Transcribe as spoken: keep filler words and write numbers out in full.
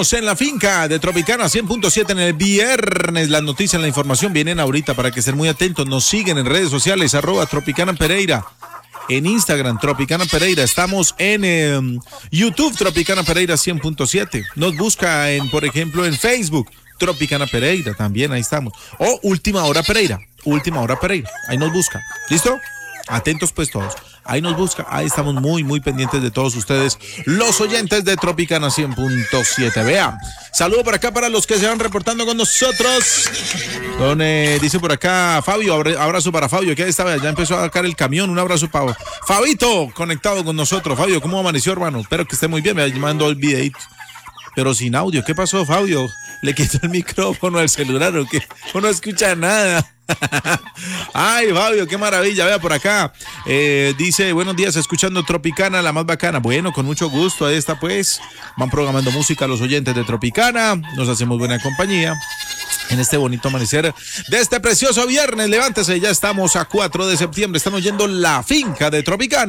En la finca de Tropicana cien punto siete en el viernes. Las noticias, la información vienen ahorita para que estén muy atentos. Nos siguen en redes sociales, arroba Tropicana Pereira. En Instagram, Tropicana Pereira. Estamos en eh, YouTube, Tropicana Pereira cien punto siete. Nos busca, en, por ejemplo, en Facebook, Tropicana Pereira. También ahí estamos. O Última Hora Pereira. Última Hora Pereira. Ahí nos busca. ¿Listo? Atentos pues todos. Ahí nos busca, ahí estamos muy, muy pendientes de todos ustedes, los oyentes de Tropicana cien punto siete. Vea, saludo por acá para los que se van reportando con nosotros. Don, eh, dice por acá Fabio, abrazo para Fabio, que ahí estaba, ya empezó a sacar el camión, un abrazo para Fabito, conectado con nosotros. Fabio, ¿cómo amaneció, hermano? Espero que esté muy bien, me mandó el videito, pero sin audio. ¿Qué pasó, Fabio? ¿Le quitó el micrófono al celular o qué? No escucha nada. Ay, Fabio, qué maravilla. Vea por acá, eh, dice, buenos días, escuchando Tropicana, la más bacana. Bueno, con mucho gusto, ahí está pues. Van programando música los oyentes de Tropicana. Nos hacemos buena compañía en este bonito amanecer de este precioso viernes. Levántese, ya estamos a cuatro de septiembre. Estamos yendo La Finca de Tropicana.